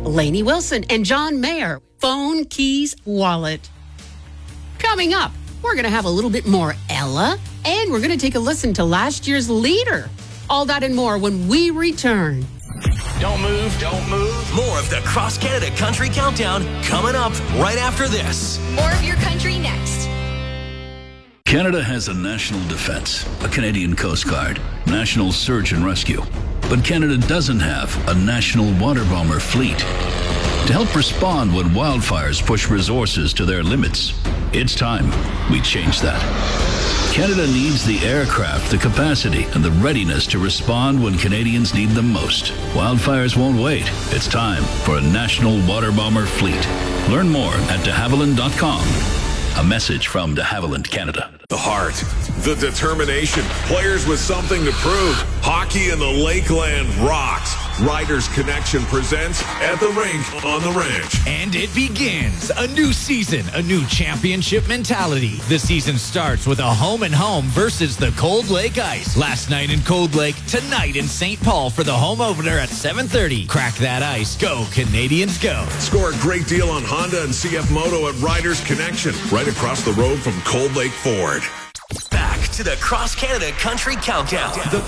Lainey Wilson and John Mayer, Phone, Keys, Wallet. Coming up, we're going to have a little bit more Ella, and we're going to take a listen to last year's leader. All that and more when we return. Don't move, don't move. More of the Cross Canada Country Countdown coming up right after this. More of your country next. Canada has a national defense, a Canadian Coast Guard, national search and rescue. But Canada doesn't have a national water bomber fleet. To help respond when wildfires push resources to their limits, it's time we change that. Canada needs the aircraft, the capacity, and the readiness to respond when Canadians need them most. Wildfires won't wait. It's time for a national water bomber fleet. Learn more at de Havilland.com. A message from de Havilland Canada. The heart, the determination, players with something to prove. Hockey in the Lakeland rocks. Riders Connection presents At the Rink on the Ranch. And it begins. A new season, a new championship mentality. The season starts with a home and home versus the Cold Lake Ice. Last night in Cold Lake, tonight in St. Paul for the home opener at 7:30. Crack that ice. Go, Canadians, go. Score a great deal on Honda and CF Moto at Riders Connection, right across the road from Cold Lake Ford. Back to the Cross Canada Country Countdown.